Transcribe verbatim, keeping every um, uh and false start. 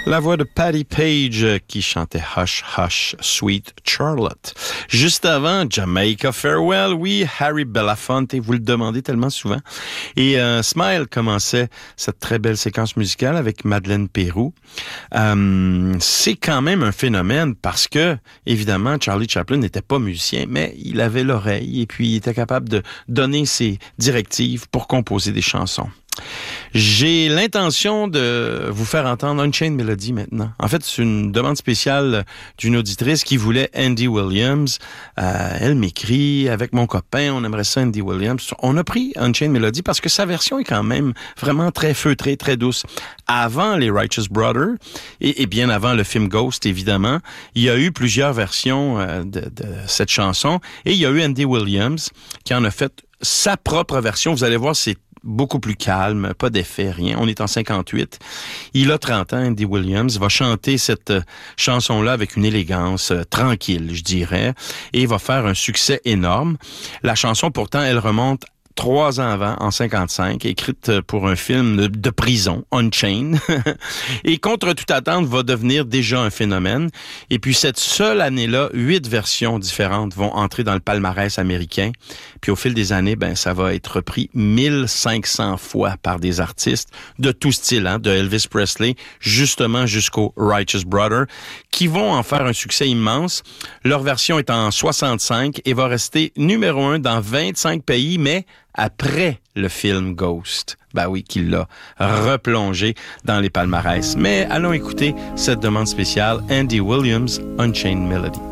La voix de Patti Page qui chantait Hush Hush Sweet Charlotte. Juste avant, Jamaica Farewell, oui, Harry Belafonte, vous le demandez tellement souvent. Et euh, Smile commençait cette très belle séquence musicale avec Madeleine Peyroux. Euh, c'est quand même un phénomène parce que, évidemment, Charlie Chaplin n'était pas musicien, mais il avait l'oreille et puis il était capable de donner ses directives pour composer des chansons. J'ai l'intention de vous faire entendre Unchained Melody maintenant. En fait, c'est une demande spéciale d'une auditrice qui voulait Andy Williams. Euh, elle m'écrit, avec mon copain, on aimerait ça Andy Williams. On a pris Unchained Melody parce que sa version est quand même vraiment très feutrée, très douce. Avant les Righteous Brothers, et, et bien avant le film Ghost, évidemment, il y a eu plusieurs versions euh, de, de cette chanson. Et il y a eu Andy Williams qui en a fait sa propre version. Vous allez voir, c'est beaucoup plus calme, pas d'effet, rien. On est en cinquante-huit. Il a trente ans, Andy Williams, va chanter cette chanson-là avec une élégance euh, tranquille, je dirais, et va faire un succès énorme. La chanson, pourtant, elle remonte trois ans avant, en cinquante-cinq, écrite pour un film de, de prison, Unchained, et contre toute attente va devenir déjà un phénomène. Et puis cette seule année-là, huit versions différentes vont entrer dans le palmarès américain. Puis au fil des années, ben ça va être repris mille cinq cents fois par des artistes de tout style, hein, de Elvis Presley justement jusqu'aux Righteous Brothers, qui vont en faire un succès immense. Leur version est en soixante-cinq et va rester numéro un dans vingt-cinq pays, mais après le film Ghost. Ben oui, qu'il l'a replongé dans les palmarès. Mais allons écouter cette demande spéciale, Andy Williams, Unchained Melody.